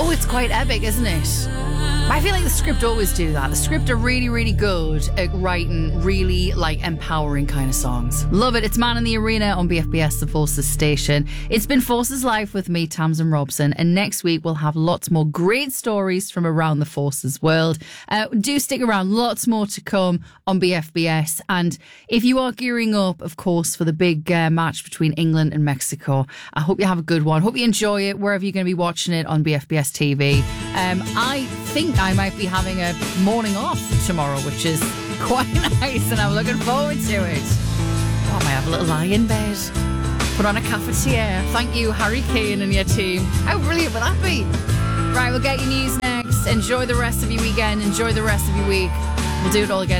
Oh, it's quite epic, isn't it? I feel like the script always do that. The script are really, really good at writing really empowering kind of songs. Love it. It's Man in the Arena on BFBS, the Forces station. It's been Forces Live with me, Tamsin Robson, and next week we'll have lots more great stories from around the Forces world. Do stick around. Lots more to come on BFBS. And if you are gearing up, of course, for the big match between England and Mexico, I hope you have a good one. Hope you enjoy it wherever you're going to be watching it on BFBS TV. I think I might be having a morning off tomorrow, which is quite nice, and I'm looking forward to it. Oh, I might have a little lie in bed, put on a cafetiere. Thank you, Harry Kane and your team. How brilliant will that be? Right, we'll get your news next. Enjoy the rest of your weekend. Enjoy the rest of your week. We'll do it all again